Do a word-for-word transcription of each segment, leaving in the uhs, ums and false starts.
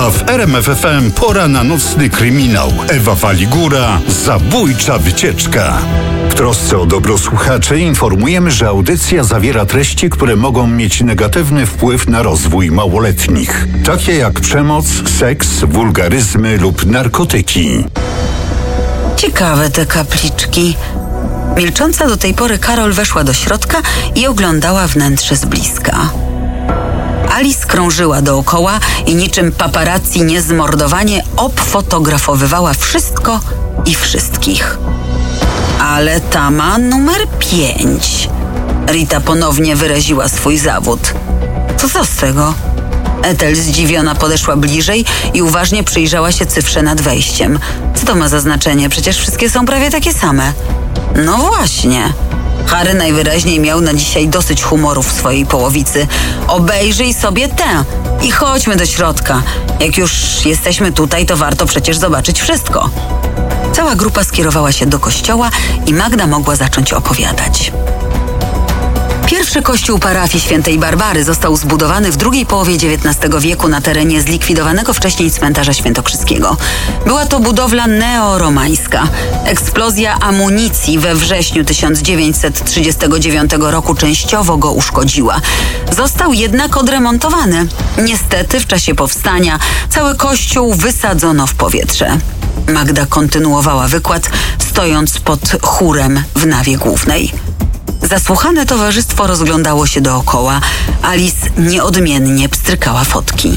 A w R M F F M pora na nocny kryminał. Ewa Waligura, zabójcza wycieczka. W trosce o dobro słuchaczy informujemy, że audycja zawiera treści, które mogą mieć negatywny wpływ na rozwój małoletnich. Takie jak przemoc, seks, wulgaryzmy lub narkotyki. Ciekawe te kapliczki. Milcząca do tej pory Karol weszła do środka i oglądała wnętrze z bliska. Alice krążyła dookoła i niczym paparazzi niezmordowanie obfotografowywała wszystko i wszystkich. Ale ta ma numer pięć. Rita ponownie wyraziła swój zawód. To co z tego? Ethel zdziwiona podeszła bliżej i uważnie przyjrzała się cyfrze nad wejściem. Co to ma za znaczenie? Przecież wszystkie są prawie takie same. No właśnie. Harry najwyraźniej miał na dzisiaj dosyć humoru w swojej połowicy. Obejrzyj sobie tę i chodźmy do środka. Jak już jesteśmy tutaj, to warto przecież zobaczyć wszystko. Cała grupa skierowała się do kościoła i Magda mogła zacząć opowiadać. Pierwszy kościół parafii świętej Barbary został zbudowany w drugiej połowie dziewiętnastego wieku na terenie zlikwidowanego wcześniej cmentarza świętokrzyskiego. Była to budowla neoromańska. Eksplozja amunicji we wrześniu tysiąc dziewięćset trzydziestego dziewiątego roku częściowo go uszkodziła. Został jednak odremontowany. Niestety w czasie powstania cały kościół wysadzono w powietrze. Magda kontynuowała wykład, stojąc pod chórem w nawie głównej. Zasłuchane towarzystwo rozglądało się dookoła. Alice nieodmiennie pstrykała fotki.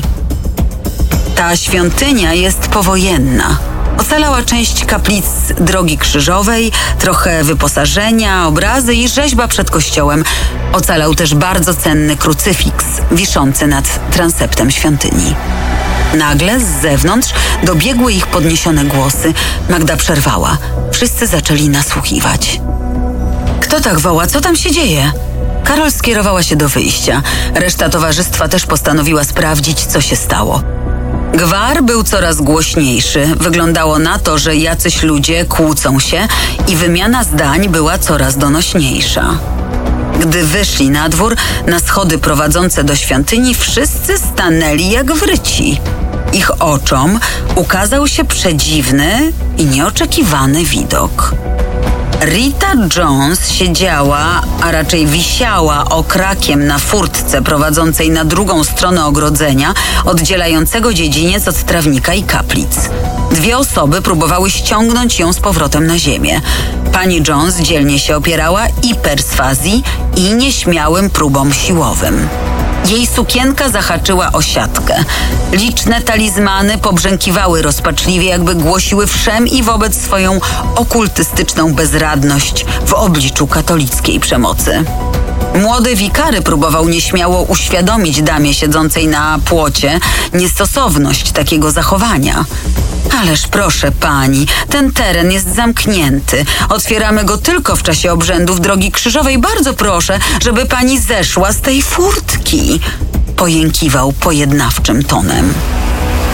Ta świątynia jest powojenna. Ocalała część kaplic Drogi Krzyżowej, trochę wyposażenia, obrazy i rzeźba przed kościołem. Ocalał też bardzo cenny krucyfiks wiszący nad transeptem świątyni. Nagle z zewnątrz dobiegły ich podniesione głosy. Magda przerwała. Wszyscy zaczęli nasłuchiwać. Kto tak woła? Co tam się dzieje? Karol skierowała się do wyjścia. Reszta towarzystwa też postanowiła sprawdzić, co się stało. Gwar był coraz głośniejszy. Wyglądało na to, że jacyś ludzie kłócą się i wymiana zdań była coraz donośniejsza. Gdy wyszli na dwór, na schody prowadzące do świątyni, wszyscy stanęli jak wryci. Ich oczom ukazał się przedziwny i nieoczekiwany widok. Rita Jones siedziała, a raczej wisiała okrakiem na furtce prowadzącej na drugą stronę ogrodzenia, oddzielającego dziedziniec od trawnika i kaplic. Dwie osoby próbowały ściągnąć ją z powrotem na ziemię. Pani Jones dzielnie się opierała i perswazji, i nieśmiałym próbom siłowym. Jej sukienka zahaczyła o siatkę. Liczne talizmany pobrzękiwały rozpaczliwie, jakby głosiły wszem i wobec swoją okultystyczną bezradność w obliczu katolickiej przemocy. Młody wikary próbował nieśmiało uświadomić damie siedzącej na płocie niestosowność takiego zachowania. Ależ proszę pani, ten teren jest zamknięty. Otwieramy go tylko w czasie obrzędów Drogi Krzyżowej. Bardzo proszę, żeby pani zeszła z tej furtki. Pojękiwał pojednawczym tonem.